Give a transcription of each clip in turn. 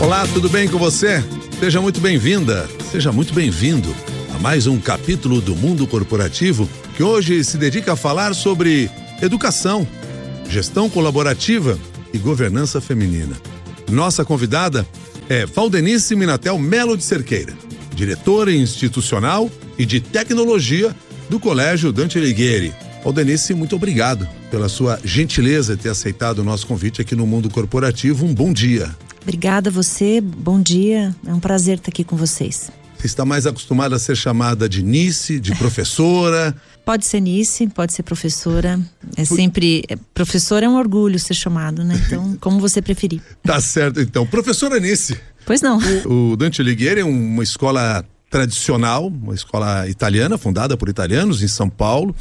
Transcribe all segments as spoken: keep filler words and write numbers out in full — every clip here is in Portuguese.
Olá, tudo bem com você? Seja muito bem-vinda, seja muito bem-vindo a mais um capítulo do Mundo Corporativo, que hoje se dedica a falar sobre educação, gestão colaborativa e governança feminina. Nossa convidada é Valdenice Minatel Melo de Cerqueira, diretora institucional e de tecnologia do Colégio Dante Alighieri. Valdenice, muito obrigado pela sua gentileza de ter aceitado o nosso convite aqui no Mundo Corporativo. Um bom dia. Obrigada a você, bom dia, é um prazer estar aqui com vocês. Você está mais acostumada a ser chamada de Nice, de professora? Pode ser Nice, pode ser professora, é sempre, professora é um orgulho ser chamado, né? Então, como você preferir. Tá certo, então. Professora Nice. Pois não. O, o Dante Alighieri é uma escola tradicional, uma escola italiana, fundada por italianos em São Paulo,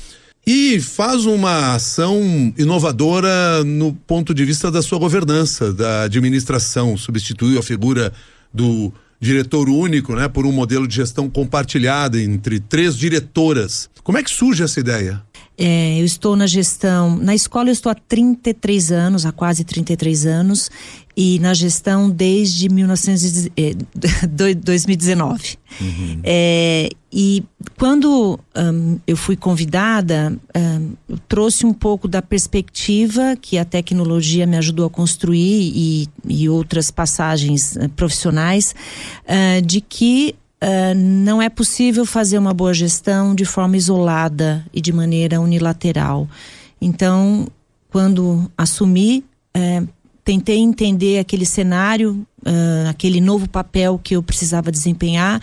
e faz uma ação inovadora no ponto de vista da sua governança, da administração, substituiu a figura do diretor único, né, por um modelo de gestão compartilhada entre três diretoras. Como é que surge essa ideia? É, eu estou na gestão, na escola eu estou há trinta e três anos, há quase trinta e três anos, e na gestão desde mil novecentos e, eh, dois mil e dezenove. Uhum. É, e quando um, eu fui convidada, um, eu trouxe um pouco da perspectiva que a tecnologia me ajudou a construir e, e outras passagens uh, profissionais, uh, de que Uh, não é possível fazer uma boa gestão de forma isolada e de maneira unilateral. Então, quando assumi, uh, tentei entender aquele cenário, uh, aquele novo papel que eu precisava desempenhar,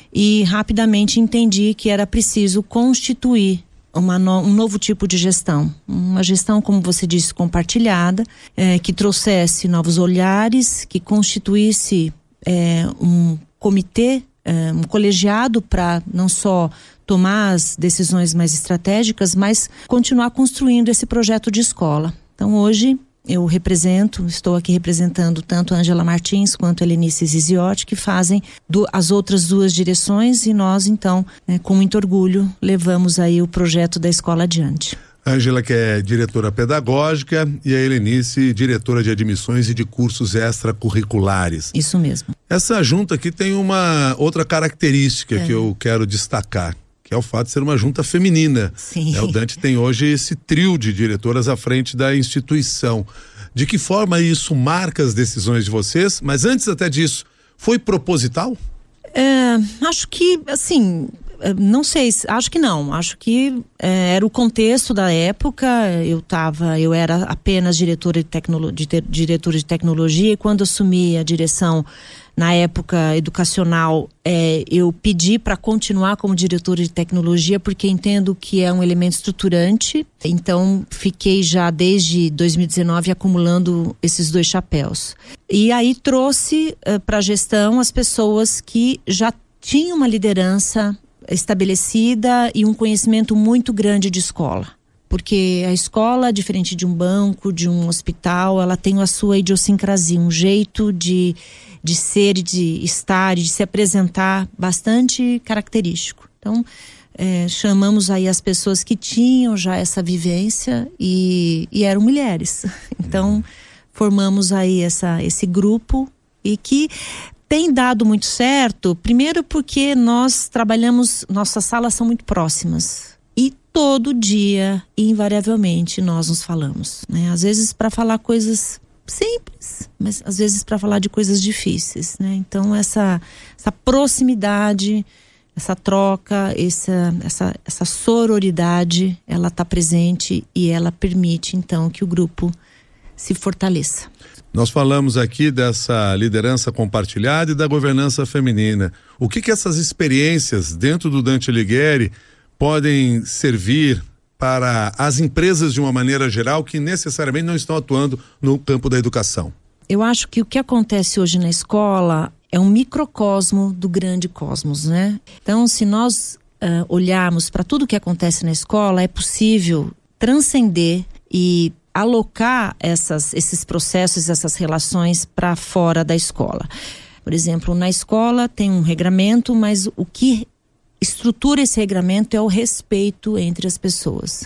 e rapidamente entendi que era preciso constituir Uma no, um novo tipo de gestão, uma gestão, como você disse, compartilhada, eh, que trouxesse novos olhares, que constituísse eh, um comitê, eh, um colegiado para não só tomar as decisões mais estratégicas, mas continuar construindo esse projeto de escola. Então hoje eu represento, estou aqui representando tanto a Ângela Martins quanto a Helenice Ziziotti, que fazem do, as outras duas direções, e nós então, né, com muito orgulho, levamos aí o projeto da escola adiante. A Ângela, que é diretora pedagógica, e a Helenice, diretora de admissões e de cursos extracurriculares. Isso mesmo. Essa junta aqui tem uma outra característica é. que eu quero destacar, que é o fato de ser uma junta feminina. Sim. É, o Dante tem hoje esse trio de diretoras à frente da instituição. De que forma isso marca as decisões de vocês? Mas antes até disso, foi proposital? É, acho que, assim, não sei, acho que não. Acho que é, era o contexto da época. Eu tava, eu era apenas diretora de, tecnolo, de, te, diretora de tecnologia, e quando assumi a direção na época educacional, é, eu pedi para continuar como diretora de tecnologia, porque entendo que é um elemento estruturante. Então, fiquei já desde dois mil e dezenove acumulando esses dois chapéus. E aí trouxe uh, para a gestão as pessoas que já tinham uma liderança estabelecida e um conhecimento muito grande de escola. Porque a escola, diferente de um banco, de um hospital, ela tem a sua idiosincrasia, um jeito de, de ser, de estar, de se apresentar bastante característico. Então, é, chamamos aí as pessoas que tinham já essa vivência e, e eram mulheres. Então, formamos aí essa, esse grupo, e que tem dado muito certo, primeiro porque nós trabalhamos, nossas salas são muito próximas. E todo dia, invariavelmente, nós nos falamos, né? Às vezes para falar coisas simples, mas às vezes para falar de coisas difíceis, né? Então essa, essa proximidade, essa troca, essa, essa, essa sororidade, ela está presente, e ela permite então que o grupo se fortaleça. Nós falamos aqui dessa liderança compartilhada e da governança feminina. O que que essas experiências dentro do Dante Alighieri podem servir para as empresas de uma maneira geral que necessariamente não estão atuando no campo da educação? Eu acho que o que acontece hoje na escola é um microcosmo do grande cosmos, né? Então, se nós uh, olharmos para tudo que acontece na escola, é possível transcender e alocar essas, esses processos, essas relações para fora da escola. Por exemplo, na escola tem um regramento, mas o que estrutura esse regramento é o respeito entre as pessoas.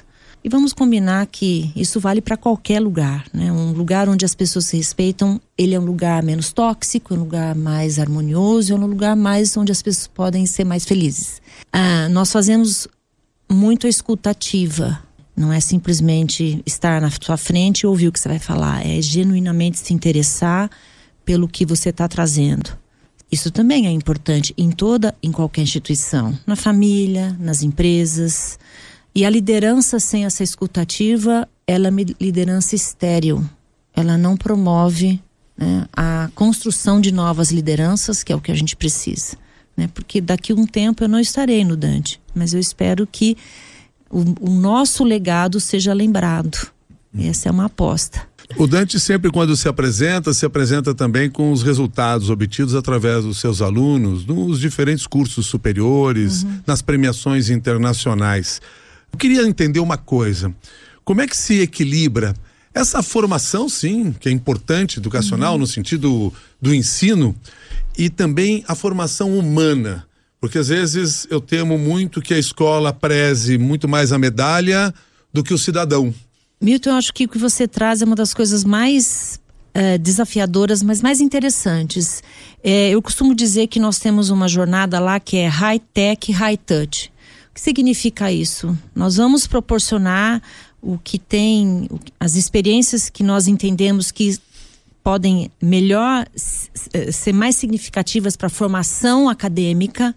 E vamos combinar que isso vale para qualquer lugar, né? Um lugar onde as pessoas se respeitam, ele é um lugar menos tóxico, é um lugar mais harmonioso, é um lugar mais onde as pessoas podem ser mais felizes. Ah, nós fazemos muito a escuta ativa. Não é simplesmente estar na sua frente e ouvir o que você vai falar. É genuinamente se interessar pelo que você está trazendo. Isso também é importante em toda, em qualquer instituição. Na família, nas empresas. E a liderança sem essa escuta ativa, ela é uma liderança estéril. Ela não promove, né, a construção de novas lideranças, que é o que a gente precisa. Né? Porque daqui a um tempo eu não estarei no Dante. Mas eu espero que O, o nosso legado seja lembrado. Essa é uma aposta. O Dante sempre, quando se apresenta, se apresenta também com os resultados obtidos através dos seus alunos, nos diferentes cursos superiores, uhum. nas premiações internacionais. Eu queria entender uma coisa. Como é que se equilibra essa formação, sim, que é importante, educacional, uhum. no sentido do ensino, e também a formação humana? Porque às vezes eu temo muito que a escola preze muito mais a medalha do que o cidadão. Milton, eu acho que o que você traz é uma das coisas mais uh, desafiadoras, mas mais interessantes. É, eu costumo dizer que nós temos uma jornada lá que é high-tech, high-touch. O que significa isso? Nós vamos proporcionar o que tem, as experiências que nós entendemos que podem melhor ser mais significativas para a formação acadêmica,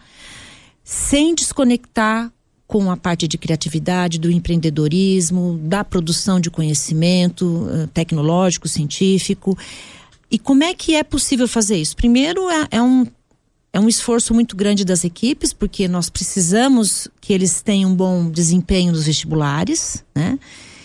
sem desconectar com a parte de criatividade, do empreendedorismo, da produção de conhecimento uh, tecnológico, científico. E como é que é possível fazer isso? Primeiro, é, é, um, é um esforço muito grande das equipes, porque nós precisamos que eles tenham um bom desempenho nos vestibulares, né?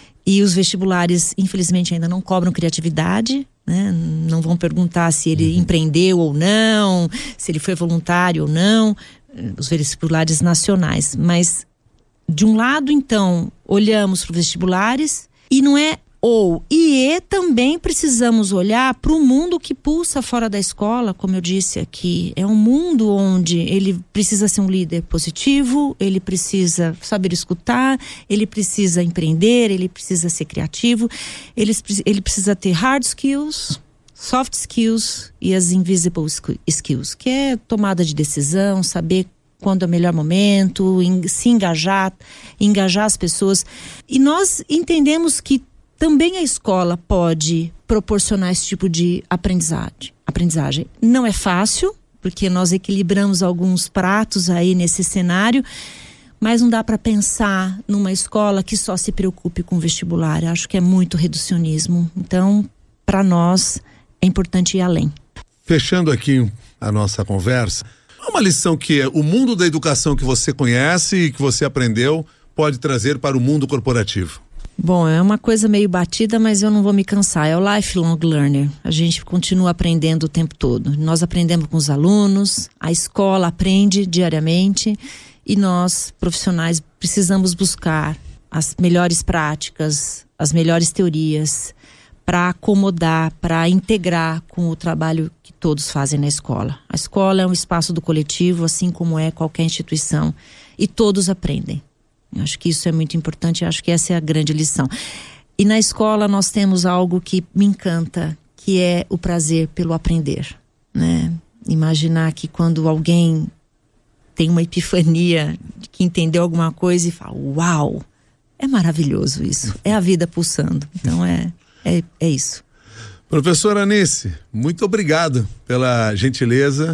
E os vestibulares, infelizmente, ainda não cobram criatividade, né? Não vão perguntar se ele empreendeu ou não, se ele foi voluntário ou não, os vestibulares nacionais. Mas, de um lado, então, olhamos para os vestibulares e não é ou. E também precisamos olhar para o mundo que pulsa fora da escola, como eu disse aqui. É um mundo onde ele precisa ser um líder positivo, ele precisa saber escutar, ele precisa empreender, ele precisa ser criativo, ele, ele precisa ter hard skills, soft skills e as invisible skills, que é tomada de decisão, saber quando é o melhor momento, se engajar, engajar as pessoas. E nós entendemos que também a escola pode proporcionar esse tipo de aprendizagem. aprendizagem. Não é fácil, porque nós equilibramos alguns pratos aí nesse cenário, mas não dá para pensar numa escola que só se preocupe com o vestibular. Eu acho que é muito reducionismo. Então, para nós, é importante ir além. Fechando aqui a nossa conversa, uma lição que o mundo da educação que você conhece e que você aprendeu pode trazer para o mundo corporativo. Bom, é uma coisa meio batida, mas eu não vou me cansar. É o lifelong learner. A gente continua aprendendo o tempo todo. Nós aprendemos com os alunos, a escola aprende diariamente e nós, profissionais, precisamos buscar as melhores práticas, as melhores teorias para acomodar, para integrar com o trabalho que todos fazem na escola. A escola é um espaço do coletivo, assim como é qualquer instituição, e todos aprendem. Eu acho que isso é muito importante, eu acho que essa é a grande lição. E na escola nós temos algo que me encanta, que é o prazer pelo aprender, né? Imaginar que quando alguém tem uma epifania, que entendeu alguma coisa e fala, uau, é maravilhoso isso, é a vida pulsando. Então é, é, é isso. Professora Anice, muito obrigado pela gentileza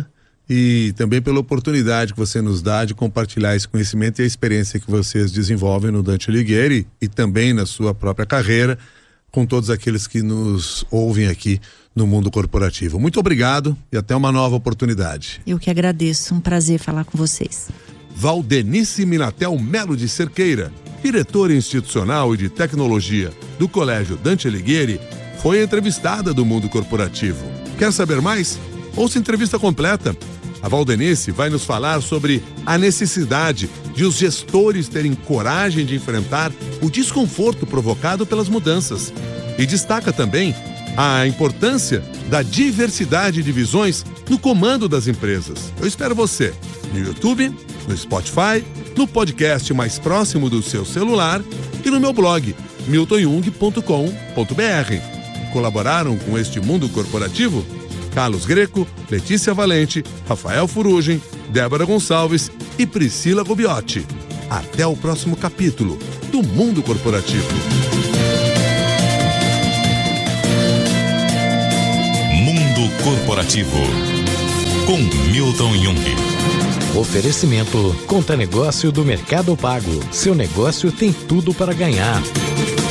e também pela oportunidade que você nos dá de compartilhar esse conhecimento e a experiência que vocês desenvolvem no Dante Alighieri e também na sua própria carreira com todos aqueles que nos ouvem aqui no mundo corporativo. Muito obrigado e até uma nova oportunidade. Eu que agradeço, um prazer falar com vocês. Valdenice Minatel Melo de Cerqueira, diretora institucional e de tecnologia do Colégio Dante Alighieri, foi entrevistada do mundo corporativo. Quer saber mais? Ouça a entrevista completa. A Valdenice vai nos falar sobre a necessidade de os gestores terem coragem de enfrentar o desconforto provocado pelas mudanças. E destaca também a importância da diversidade de visões no comando das empresas. Eu espero você no YouTube, no Spotify no podcast mais próximo do seu celular e no meu blog, milton jung ponto com ponto b r. Colaboraram com este Mundo Corporativo Carlos Greco, Letícia Valente, Rafael Furugem, Débora Gonçalves e Priscila Gubiotti. Até o próximo capítulo do Mundo Corporativo. Mundo Corporativo com Milton Jung. Oferecimento Conta Negócio do Mercado Pago. Seu negócio tem tudo para ganhar.